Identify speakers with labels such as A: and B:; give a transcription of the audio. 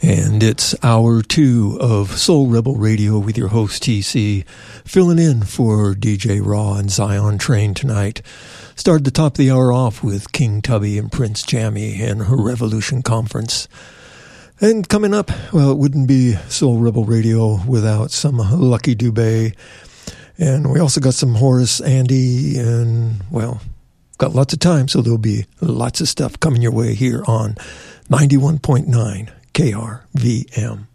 A: And it's hour 2 of Soul Rebel Radio with your host TC, filling in for DJ Raw and Zion Train tonight. Started the top of the hour off with King Tubby and Prince Jammy and her Revolution Conference. And coming up, well, it wouldn't be Soul Rebel Radio without some Lucky Dubé. And we also got some Horace Andy, and, well, got lots of time, so there'll be lots of stuff coming your way here on 91.9 KRVM.